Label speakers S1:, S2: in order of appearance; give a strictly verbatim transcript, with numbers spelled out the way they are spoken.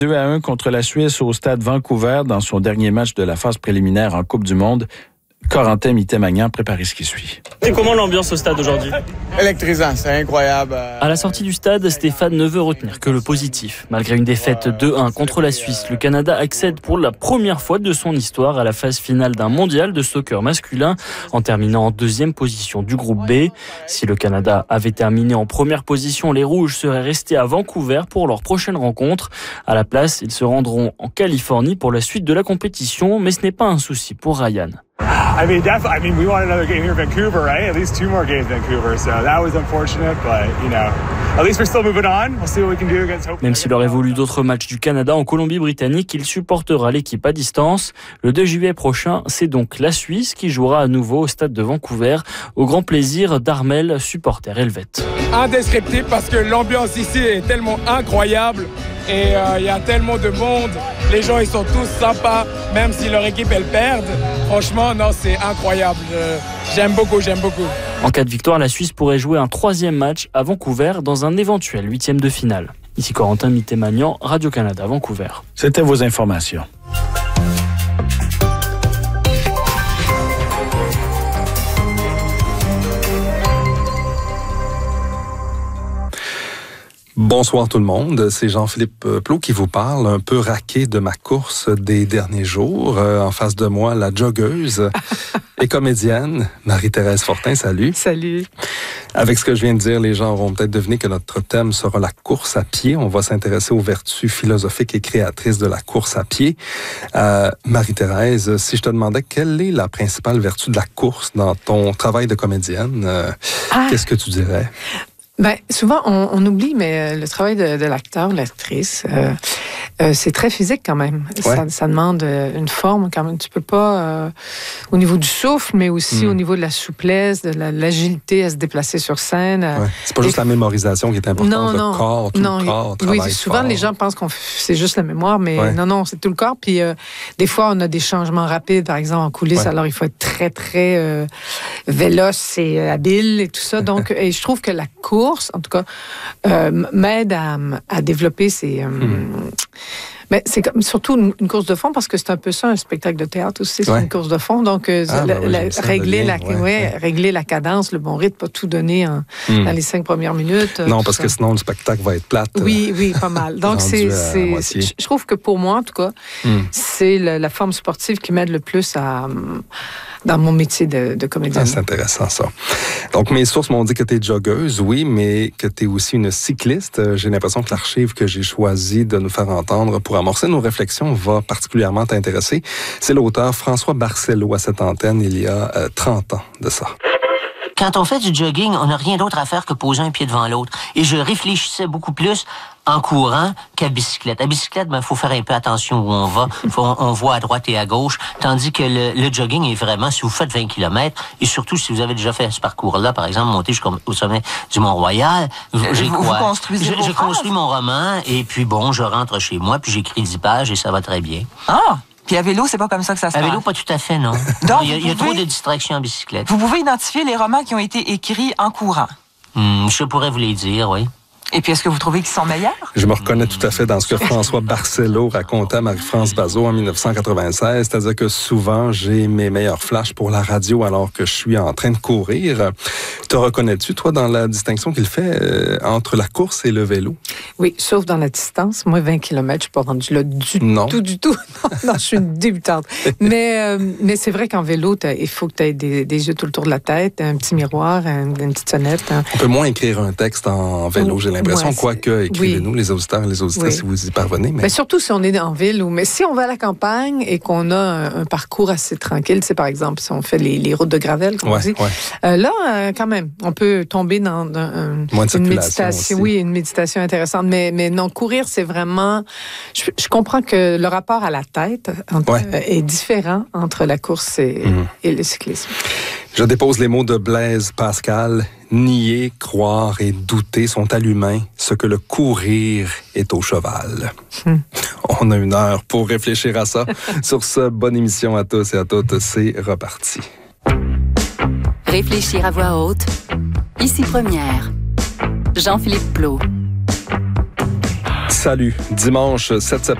S1: deux à un contre la Suisse au stade Vancouver dans son dernier match de la phase préliminaire en Coupe du Monde. Corentin Mitté-Magnan, préparez ce qui suit.
S2: C'est comment l'ambiance au stade aujourd'hui?
S3: Électrisant, c'est incroyable.
S2: À la sortie du stade, Stéphane ne veut retenir que le positif. Malgré une défaite deux un contre la Suisse, le Canada accède pour la première fois de son histoire à la phase finale d'un mondial de soccer masculin en terminant en deuxième position du groupe B. Si le Canada avait terminé en première position, les Rouges seraient restés à Vancouver pour leur prochaine rencontre. À la place, ils se rendront en Californie pour la suite de la compétition, mais ce n'est pas un souci pour Ryan.
S4: I mean, definitely. I mean, we want another game here in Vancouver, right? At least two more games in Vancouver. So that was unfortunate, but you know, at least we're still moving on. We'll see what we can do against Hope.
S2: Même s'il aurait voulu d'autres matchs du Canada en Colombie-Britannique, il supportera l'équipe à distance. Le deux juillet prochain, c'est donc la Suisse qui jouera à nouveau au stade de Vancouver, au grand plaisir d'Armel, supporter helvète.
S5: Indescriptible parce que l'ambiance ici est tellement incroyable et il euh, y a tellement de monde. Les gens, ils sont tous sympas, même si leur équipe, elle perd. Franchement, non, c'est incroyable. Je, j'aime beaucoup, j'aime beaucoup.
S2: En cas de victoire, la Suisse pourrait jouer un troisième match à Vancouver dans un éventuel huitième de finale. Ici Corentin Mitté-Magnan, Radio-Canada, Vancouver.
S1: C'était vos informations.
S6: Bonsoir tout le monde, c'est Jean-Philippe Plot qui vous parle, un peu raqué de ma course des derniers jours. Euh, en face de moi, la joggeuse et comédienne Marie-Thérèse Fortin, salut.
S7: Salut.
S6: Avec ce que je viens de dire, les gens auront peut-être deviné que notre thème sera la course à pied. On va s'intéresser aux vertus philosophiques et créatrices de la course à pied. Euh, Marie-Thérèse, si je te demandais quelle est la principale vertu de la course dans ton travail de comédienne, euh, ah. qu'est-ce que tu dirais?
S7: Ben, souvent, on, on oublie, mais le travail de, de l'acteur, l'actrice, euh, euh, c'est très physique quand même. Ouais. Ça, ça demande une forme quand même. Tu peux pas, euh, au niveau du souffle, mais aussi mmh. au niveau de la souplesse, de la, l'agilité à se déplacer sur scène.
S6: Ouais. C'est pas juste la mémorisation qui est importante, non, le non, corps, tout
S7: non,
S6: le corps
S7: oui,
S6: travaille
S7: souvent
S6: fort.
S7: Les gens pensent que c'est juste la mémoire, mais ouais. non, non, c'est tout le corps. Puis euh, des fois, on a des changements rapides, par exemple, en coulisses, ouais. alors il faut être très, très euh, véloce et euh, habile et tout ça. Donc, et je trouve que la course, en tout cas, euh, m'aide à, à développer ces... Euh, mmh. Mais c'est comme, surtout une, une course de fond, parce que c'est un peu ça, un spectacle de théâtre aussi, c'est ouais. une course de fond. Donc, euh, ah, la, ben oui, la, régler, la, ouais, ouais, ouais. régler la cadence, le bon rythme, pas tout donner en, mm. dans les cinq premières minutes.
S6: Non, parce
S7: ça.
S6: que sinon, le spectacle va être plate.
S7: Oui, oui, pas mal. Donc, c'est, c'est, c'est, je trouve que pour moi, en tout cas, mm. c'est la, la forme sportive qui m'aide le plus à... dans mon métier de, de comédienne.
S6: Ah, c'est intéressant, ça. Donc, mes sources m'ont dit que tu es joggeuse, oui, mais que tu es aussi une cycliste. J'ai l'impression que l'archive que j'ai choisi de nous faire entendre pour amorcer nos réflexions va particulièrement t'intéresser. C'est l'auteur François Barcelo à cette antenne il y a euh, trente ans de ça.
S8: Quand on fait du jogging, on n'a rien d'autre à faire que poser un pied devant l'autre. Et je réfléchissais beaucoup plus en courant qu'à bicyclette. À bicyclette, ben, faut faire un peu attention où on va. Faut, on, on voit à droite et à gauche. Tandis que le, le jogging est vraiment, si vous faites vingt kilomètres, et surtout si vous avez déjà fait ce parcours-là, par exemple, monter jusqu'au sommet du Mont-Royal, j'ai
S9: vous,
S8: quoi?
S9: Vous construisez
S8: je, je construis mon roman, et puis bon, je rentre chez moi, puis j'écris dix pages, et ça va très bien.
S9: Ah! Puis à vélo, c'est pas comme ça que ça se passe?
S8: À vélo, pas tout à fait, non.
S9: Donc,
S8: il y a, il y a
S9: pouvez...
S8: trop de distractions en bicyclette.
S9: Vous pouvez identifier les romans qui ont été écrits en courant?
S8: Hum, je pourrais vous les dire, oui.
S9: Et puis, est-ce que vous trouvez qu'ils sont meilleurs?
S6: Je me reconnais tout à fait dans ce que François Barcelo racontait à Marie-France Bazot en dix-neuf cent quatre-vingt-seize, c'est-à-dire que souvent, j'ai mes meilleurs flashs pour la radio alors que je suis en train de courir. Te reconnais-tu, toi, dans la distinction qu'il fait euh, entre la course et le vélo?
S7: Oui, sauf dans la distance. Moi, vingt kilomètres, je suis pas rendue là du
S6: non.
S7: tout, du tout. Non, non, je suis une débutante. mais, euh, mais c'est vrai qu'en vélo, il faut que tu aies des, des yeux tout le tour de la tête, un petit miroir, un, une petite sonnette. Hein.
S6: On peut moins écrire un texte en vélo, j'ai l'impression. Ouais, quoique, écrivez-nous, oui. les auditeurs et les auditrices, oui. si vous y parvenez. Mais...
S7: mais surtout si on est en ville. Ou... Mais si on va à la campagne et qu'on a un, un parcours assez tranquille, c'est par exemple, si on fait les, les routes de gravel, comme
S6: ouais,
S7: on dit,
S6: ouais.
S7: euh, là, euh, quand même, on peut tomber dans, dans un, une méditation.
S6: Aussi.
S7: Oui, une méditation intéressante. Mais, mais non, courir, c'est vraiment... Je, je comprends que le rapport à la tête entre, ouais. euh, est différent entre la course et, mmh. et le cyclisme.
S6: Je dépose les mots de Blaise Pascal. Nier, croire et douter sont à l'humain ce que le courir est au cheval. Hmm. On a une heure pour réfléchir à ça. Sur ce, bonne émission à tous et à toutes. C'est reparti.
S10: Réfléchir à voix haute. Ici Première. Jean-Philippe Plot.
S6: Salut, dimanche sept septembre.